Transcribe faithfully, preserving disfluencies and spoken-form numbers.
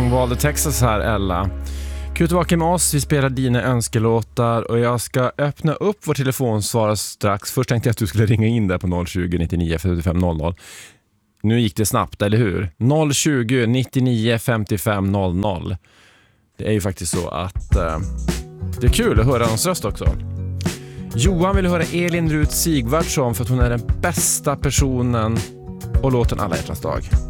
från Valde Texas här, Ella. Kul att vara med oss, vi spelar dina önskelåtar och jag ska öppna upp vår telefonsvar strax. Först tänkte jag att du skulle ringa in där på noll tjugo, nittionio, femtiofem, noll noll. Nu gick det snabbt, eller hur? noll tjugo, nittionio, femtiofem, noll noll. Det är ju faktiskt så att uh, det är kul att höra hans röst också. Johan vill höra Elin Rut Sigvardsson för att hon är den bästa personen och låten Alla hjärtans dag.